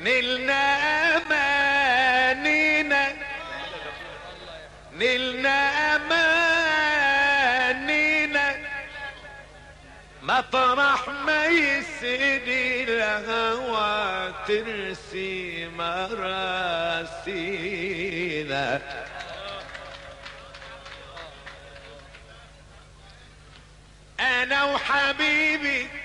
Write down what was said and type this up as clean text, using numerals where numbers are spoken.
نلنا امانينا نلنا امانينا مطرح ما يسدي الهوى ترسي مراسينا. انا وحبيبي